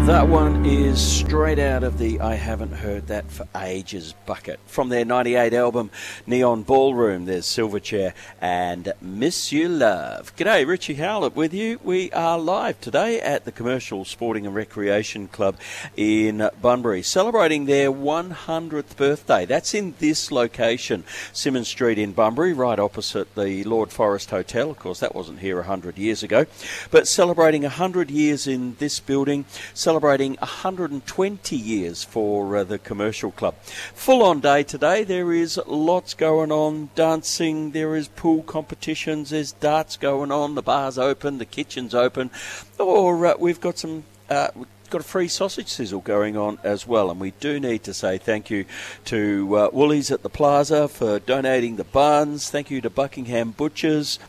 That one is straight out of the I Haven't Heard That For Ages bucket. From their 98 album, Neon Ballroom, there's Silverchair and Miss You Love. G'day, Richie Howlett with you. We are live today at the Commercial Sporting and Recreation Club in Bunbury, celebrating their 100th birthday. That's in this location, Symonds Street in Bunbury, right opposite the Lord Forest Hotel. Of course, that wasn't here 100 years ago. But celebrating 100 years in this building, celebrating 120 years for the Commercial Club. Full-on day today. There is lots going on. Dancing, there is pool competitions, there's darts going on, the bar's open, the kitchen's open, or we've got some... got a free sausage sizzle going on as well, and we do need to say thank you to Woolies at the Plaza for donating the buns. Thank you to Buckingham Butchers.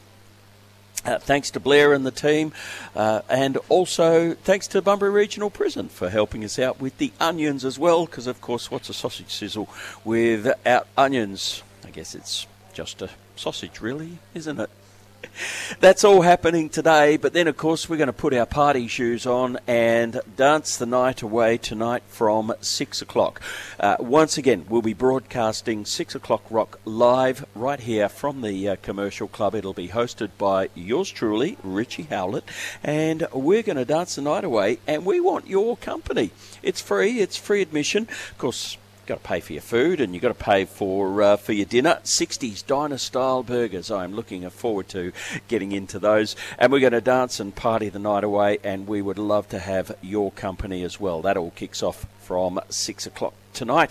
Thanks to Blair and the team, and also thanks to Bunbury Regional Prison for helping us out with the onions as well, because of course what's a sausage sizzle without onions? I guess it's just a sausage really, isn't it? That's all happening today, but then of course we're going to put our party shoes on and dance the night away tonight from 6 o'clock. Once again, we'll be broadcasting 6 o'clock rock live right here from the Commercial Club. It'll be hosted by yours truly, Richie Howlett, and we're going to dance the night away, and we want your company. It's free admission. Of course, got to pay for your food, and you've got to pay for your dinner. 60s diner-style burgers. I'm looking forward to getting into those. And we're going to dance and party the night away, and we would love to have your company as well. That all kicks off from 6 o'clock tonight.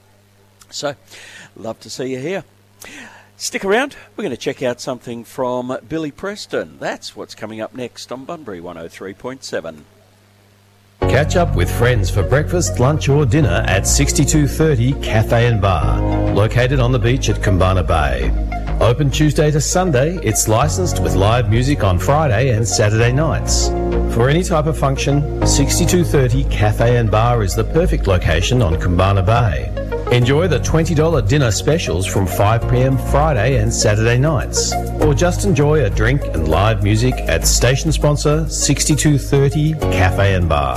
So, love to see you here. Stick around. We're going to check out something from Billy Preston. That's what's coming up next on Bunbury 103.7. Catch up with friends for breakfast, lunch or dinner at 6230 Cafe and Bar, located on the beach at Kambana Bay. Open Tuesday to Sunday, it's licensed with live music on Friday and Saturday nights. For any type of function, 6230 Cafe and Bar is the perfect location on Kambana Bay. Enjoy the $20 dinner specials from 5 p.m. Friday and Saturday nights. Or just enjoy a drink and live music at station sponsor 6230 Cafe and Bar.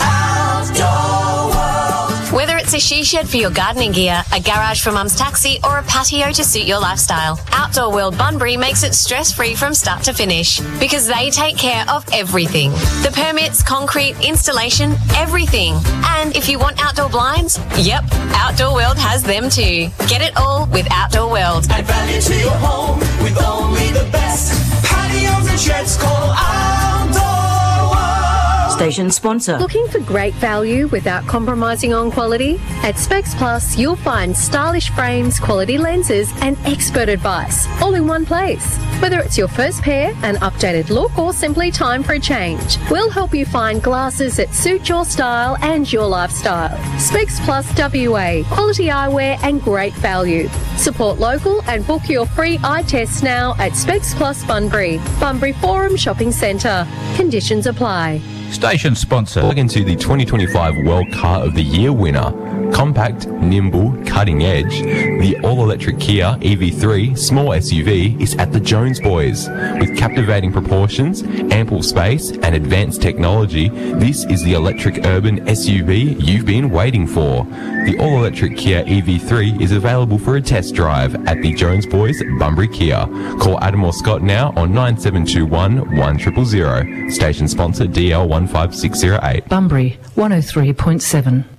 Whether it's a she shed for your gardening gear, a garage for mum's taxi, or a patio to suit your lifestyle, Outdoor World Bunbury makes it stress-free from start to finish because they take care of everything. The permits, concrete, installation, everything. And if you want outdoor blinds, yep, Outdoor World has them too. Get it all with Outdoor World. Add value to your home with only the best. Patios and sheds, call Outdoor World. Station sponsor. Looking for great value without compromising on quality? At Specs Plus, you'll find stylish frames, quality lenses, and expert advice, all in one place. Whether it's your first pair, an updated look, or simply time for a change, we'll help you find glasses that suit your style and your lifestyle. Specs Plus WA, quality eyewear and great value. Support local and book your free eye tests now at Specs Plus Bunbury, Bunbury Forum Shopping Centre. Conditions apply. Station sponsor. Log into the 2025 World Car of the Year winner. Compact, nimble, cutting edge, the all-electric Kia EV3 small SUV is at the Jones Boys. With captivating proportions, ample space and advanced technology, this is the electric urban SUV you've been waiting for. The all-electric Kia EV3 is available for a test drive at the Jones Boys Bunbury Kia. Call Adam or Scott now on 9721 1000. Station sponsor DL15608. Bunbury 103.7.